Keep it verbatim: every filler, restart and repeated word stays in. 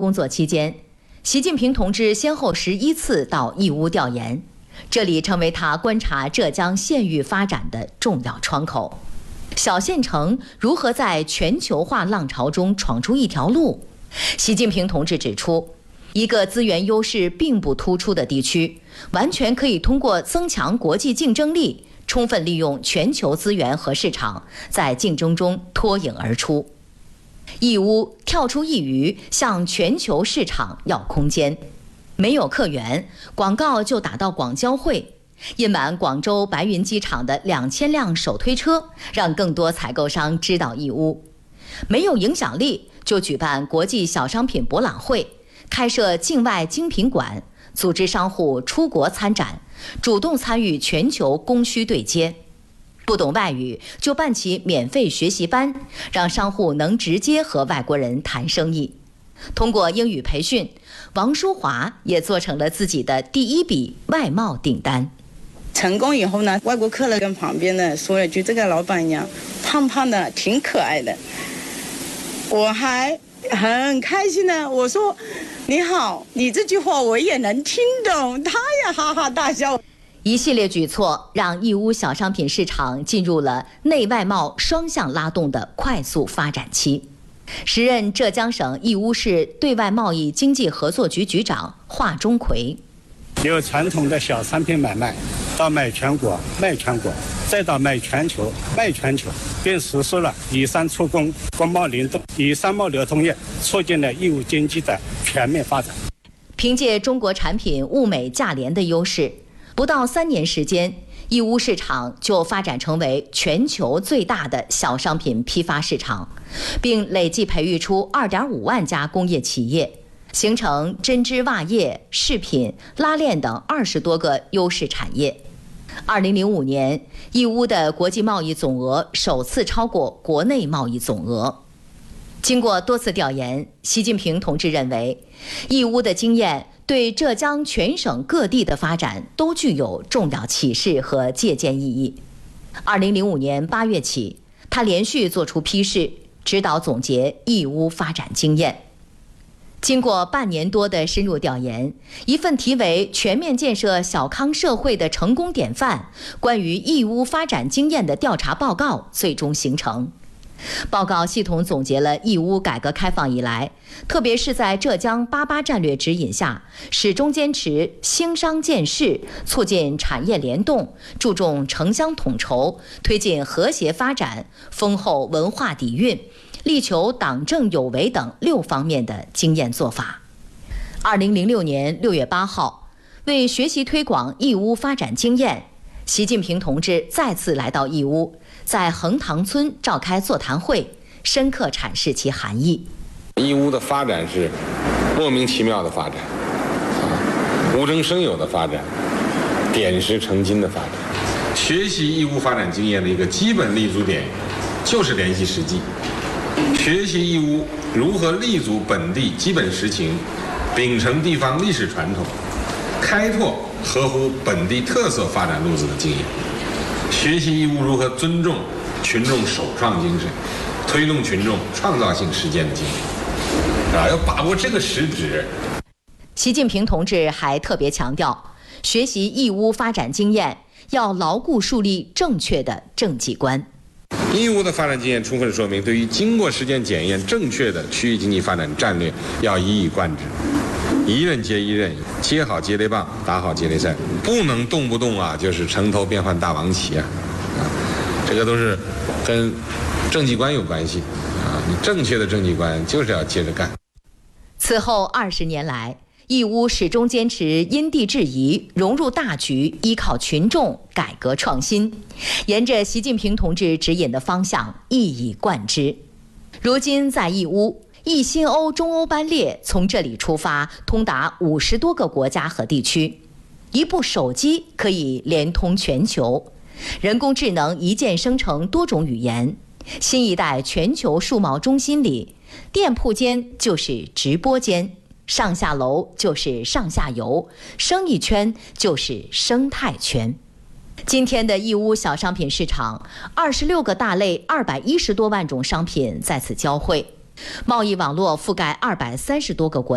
工作期间，习近平同志先后十一次到义乌调研，这里成为他观察浙江县域发展的重要窗口。小县城如何在全球化浪潮中闯出一条路？习近平同志指出，一个资源优势并不突出的地区，完全可以通过增强国际竞争力，充分利用全球资源和市场，在竞争中脱颖而出。义乌跳出一隅，向全球市场要空间。没有客源，广告就打到广交会，印满广州白云机场的两千辆手推车，让更多采购商知道义乌。没有影响力，就举办国际小商品博览会，开设境外精品馆，组织商户出国参展，主动参与全球供需对接。不懂外语就办起免费学习班，让商户能直接和外国人谈生意。通过英语培训，王淑华也做成了自己的第一笔外贸订单。 成功以后呢，外国客人跟旁边的说了句：“这个老板娘胖胖的，挺可爱的。”我还很开心的，我说：“你好，你这句话我也能听懂。”他也哈哈大笑。 一系列举措让义乌小商品市场进入了内外贸双向拉动的快速发展期。时任浙江省义乌市对外贸易经济合作局局长华钟奎， 由传统的小商品买卖到买全国卖全国，再到卖全球卖全球，并实施了以商促工、国贸联动、以商贸流通业，促进了义乌经济的全面发展。 凭借中国产品物美价廉的优势，不到三年时间，义乌市场就发展成为全球最大的小商品批发市场，并累计培育出 二点五万家工业企业，形成针织袜业、饰品、拉链等二十多个优势产业。二零零五年，义乌的国际贸易总额首次超过国内贸易总额。经过多次调研，习近平同志认为，义乌的经验对浙江全省各地的发展都具有重要启示和借鉴意义。二零零五年八月起，他连续作出批示，指导总结义乌发展经验。经过半年多的深入调研，一份题为《全面建设小康社会的成功典范：关于义乌发展经验》的调查报告最终形成。报告系统总结了义乌改革开放以来，特别是在浙江八八战略指引下，始终坚持兴商建市，促进产业联动，注重城乡统筹，推进和谐发展，丰厚文化底蕴，力求党政有为等六方面的经验做法。二零零六年六月八号，为学习推广义乌发展经验，习近平同志再次来到义乌，在横塘村召开座谈会，深刻阐释其含义。 义乌的发展是莫名其妙的发展，无中生有的发展，点石成金的发展。学习义乌发展经验的一个基本立足点就是联系实际，学习义乌如何立足本地基本实情，秉承地方历史传统，开拓合乎本地特色发展路子的经验，学习义乌如何尊重群众首创精神，推动群众创造性实践的精神，啊，要把握这个实质。 习近平同志还特别强调，学习义乌发展经验要牢固树立正确的政绩观。 义乌的发展经验充分说明，对于经过实践检验正确的区域经济发展战略要一以贯之，一任接一任，接好接雷棒，打好接雷赛，不能动不动啊就是城头变换大王旗啊，啊，这个都是跟政绩观有关系啊。你正确的政绩观就是要接着干。 此后二十年来，义乌始终坚持因地制宜，融入大局，依靠群众，改革创新，沿着习近平同志指引的方向一以贯之。如今在义乌，义新欧中欧班列从这里出发，通达五十多个国家和地区，一部手机可以连通全球，人工智能一键生成多种语言。新一代全球数贸中心里，店铺间就是直播间，上下楼就是上下游，生意圈就是生态圈。今天的义乌小商品市场，二十六个大类，二百一十多万种商品在此交汇，贸易网络覆盖二百三十多个国家。